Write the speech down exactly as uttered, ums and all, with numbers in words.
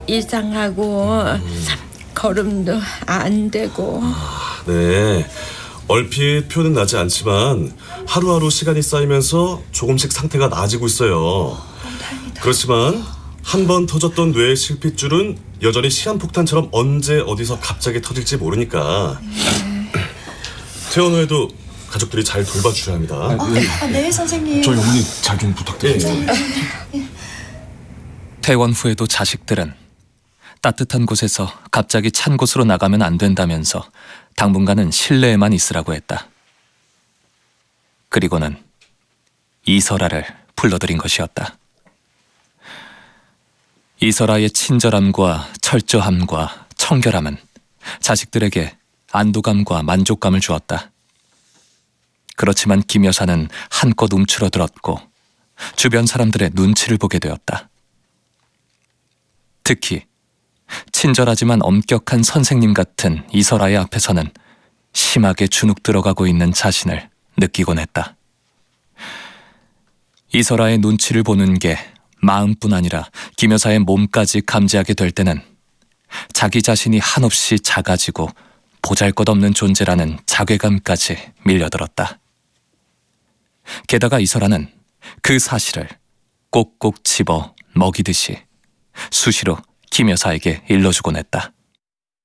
이상하고 음. 걸음도 안 되고. 아, 네. 얼핏 표는 나지 않지만 하루하루 시간이 쌓이면서 조금씩 상태가 나아지고 있어요. 어, 그렇지만 한 번 터졌던 뇌의 실핏줄은 여전히 시한폭탄처럼 언제 어디서 갑자기 터질지 모르니까 네. 퇴원 후에도 가족들이 잘 돌봐주셔야 합니다. 아, 네. 아, 네 선생님. 저희 어머니 잘 좀 부탁드립니다. 네. 퇴원 후에도 자식들은 따뜻한 곳에서 갑자기 찬 곳으로 나가면 안 된다면서 당분간은 실내에만 있으라고 했다. 그리고는 이설아를 불러들인 것이었다. 이설아의 친절함과 철저함과 청결함은 자식들에게 안도감과 만족감을 주었다. 그렇지만 김 여사는 한껏 움츠러들었고 주변 사람들의 눈치를 보게 되었다. 특히 친절하지만 엄격한 선생님 같은 이설아의 앞에서는 심하게 주눅 들어가고 있는 자신을 느끼곤 했다. 이설아의 눈치를 보는 게 마음뿐 아니라 김 여사의 몸까지 감지하게 될 때는 자기 자신이 한없이 작아지고 보잘것없는 존재라는 자괴감까지 밀려들었다. 게다가 이설아는 그 사실을 꼭꼭 집어 먹이듯이 수시로 김 여사에게 일러주곤 했다.